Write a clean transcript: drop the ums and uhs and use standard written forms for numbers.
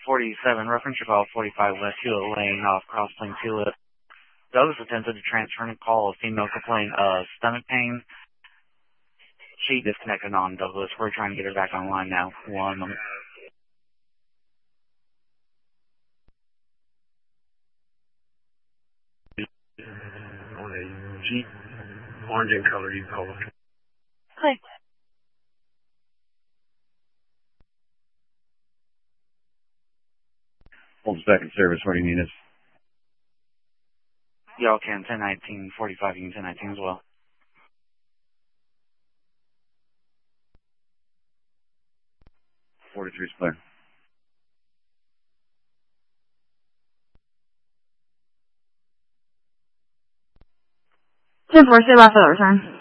47, reference your call 45 West Hewlett Lane off Cross Plains Hewlett. Douglas attempted to transfer and call a female complaint of stomach pain. She disconnected on Douglas. We're trying to get her back online now. 1 moment. On a Jeep, orange in color, you call it. Hi. Hold back in service. What do you need us? Y'all can 1019, 45, you can 1019 as well. '43's clear. 10-4, stay by for the return.